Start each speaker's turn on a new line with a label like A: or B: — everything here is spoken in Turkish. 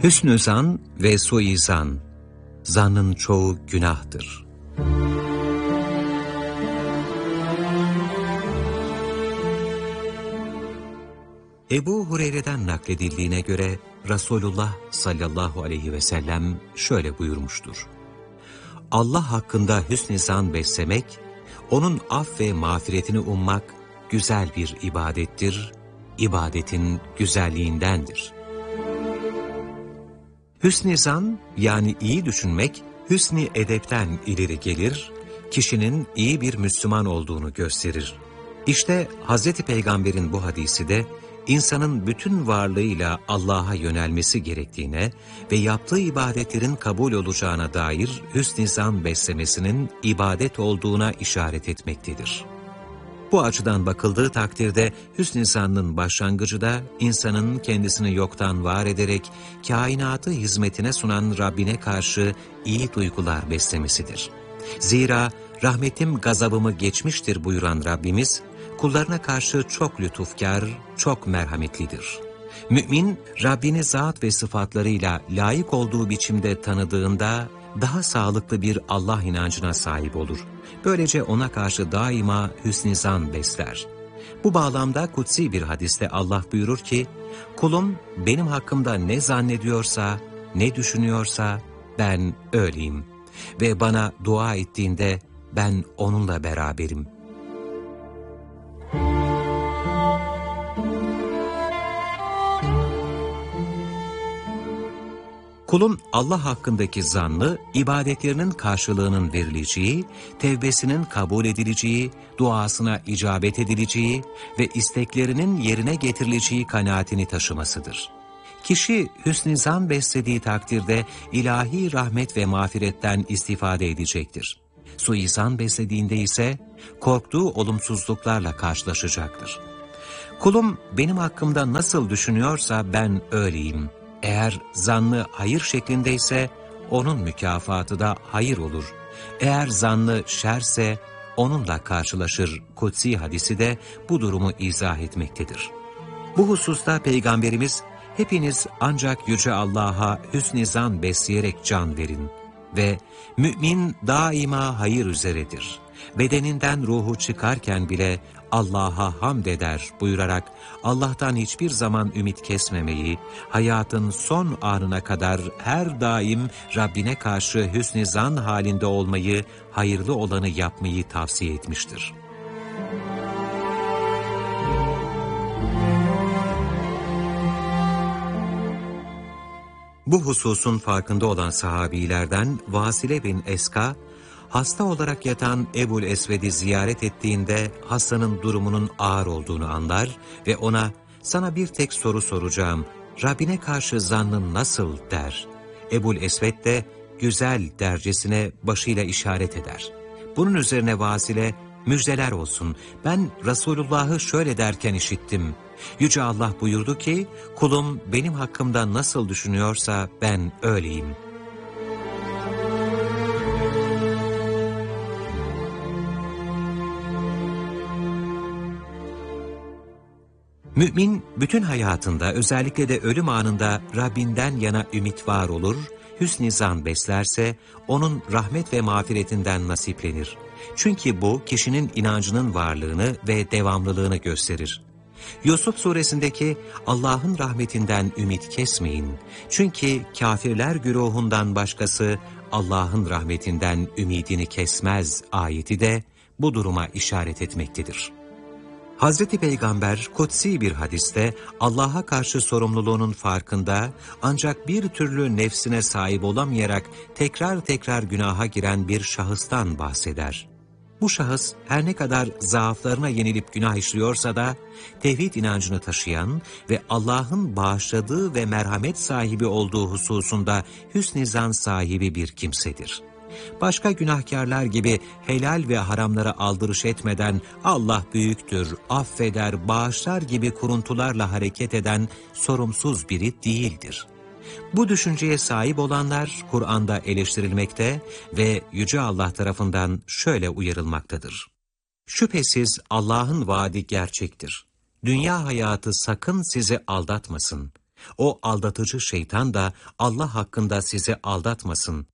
A: Hüsnü zan ve suizan, zannın çoğu günahtır. Ebu Hureyre'den nakledildiğine göre Resulullah sallallahu aleyhi ve sellem şöyle buyurmuştur. Allah hakkında hüsn-i zan beslemek, onun af ve mağfiretini ummak güzel bir ibadettir, ibadetin güzelliğindendir. Hüsn-i zan yani iyi düşünmek, hüsn-i edepten ileri gelir, kişinin iyi bir Müslüman olduğunu gösterir. İşte Hz. Peygamber'in bu hadisi de insanın bütün varlığıyla Allah'a yönelmesi gerektiğine ve yaptığı ibadetlerin kabul olacağına dair hüsn-i zan beslemesinin ibadet olduğuna işaret etmektedir. Bu açıdan bakıldığı takdirde hüsn-i zannın başlangıcı da insanın kendisini yoktan var ederek kainatı hizmetine sunan Rabbine karşı iyi duygular beslemesidir. Zira rahmetim gazabımı geçmiştir buyuran Rabbimiz, kullarına karşı çok lütufkar, çok merhametlidir. Mümin, Rabbini zat ve sıfatlarıyla layık olduğu biçimde tanıdığında daha sağlıklı bir Allah inancına sahip olur. Böylece ona karşı daima hüsn-i zan besler. Bu bağlamda kutsi bir hadiste Allah buyurur ki, kulum benim hakkımda ne zannediyorsa, ne düşünüyorsa ben öyleyim. Ve bana dua ettiğinde ben onunla beraberim. Kulun Allah hakkındaki zannı, ibadetlerinin karşılığının verileceği, tevbesinin kabul edileceği, duasına icabet edileceği ve isteklerinin yerine getirileceği kanaatini taşımasıdır. Kişi hüsn-i zan beslediği takdirde ilahi rahmet ve mağfiretten istifade edecektir. Suizan beslediğinde ise korktuğu olumsuzluklarla karşılaşacaktır. Kulum benim hakkımda nasıl düşünüyorsa ben öyleyim. Eğer zannı hayır şeklindeyse onun mükafatı da hayır olur. Eğer zannı şerse onunla karşılaşır. Kutsi hadisi de bu durumu izah etmektedir. Bu hususta Peygamberimiz hepiniz ancak Yüce Allah'a hüsn-i zan besleyerek can verin ve mümin daima hayır üzeredir. Bedeninden ruhu çıkarken bile Allah'a hamd eder buyurarak Allah'tan hiçbir zaman ümit kesmemeyi, hayatın son anına kadar her daim Rabbine karşı hüsn-i zan halinde olmayı, hayırlı olanı yapmayı tavsiye etmiştir. Bu hususun farkında olan sahabilerden Vasile bin Eska, hasta olarak yatan Ebul Esved'i ziyaret ettiğinde hastanın durumunun ağır olduğunu anlar ve ona "Sana bir tek soru soracağım, Rabbine karşı zannın nasıl?" der. Ebul Esved de "Güzel" dercesine başıyla işaret eder. Bunun üzerine Vasile, "Müjdeler olsun, ben Resulullah'ı şöyle derken işittim. Yüce Allah buyurdu ki, kulum benim hakkımda nasıl düşünüyorsa ben öyleyim." Mümin bütün hayatında özellikle de ölüm anında Rabbinden yana ümit var olur, hüsn-i zan beslerse onun rahmet ve mağfiretinden nasiplenir. Çünkü bu kişinin inancının varlığını ve devamlılığını gösterir. Yusuf suresindeki Allah'ın rahmetinden ümit kesmeyin. Çünkü kafirler güruhundan başkası Allah'ın rahmetinden ümidini kesmez ayeti de bu duruma işaret etmektedir. Hazreti Peygamber kutsi bir hadiste Allah'a karşı sorumluluğunun farkında ancak bir türlü nefsine sahip olamayarak tekrar tekrar günaha giren bir şahıstan bahseder. Bu şahıs her ne kadar zaaflarına yenilip günah işliyorsa da tevhid inancını taşıyan ve Allah'ın bağışladığı ve merhamet sahibi olduğu hususunda hüsn-i zan sahibi bir kimsedir. Başka günahkarlar gibi helal ve haramlara aldırış etmeden Allah büyüktür, affeder, bağışlar gibi kuruntularla hareket eden sorumsuz biri değildir. Bu düşünceye sahip olanlar Kur'an'da eleştirilmekte ve Yüce Allah tarafından şöyle uyarılmaktadır. Şüphesiz Allah'ın vaadi gerçektir. Dünya hayatı sakın sizi aldatmasın. O aldatıcı şeytan da Allah hakkında sizi aldatmasın.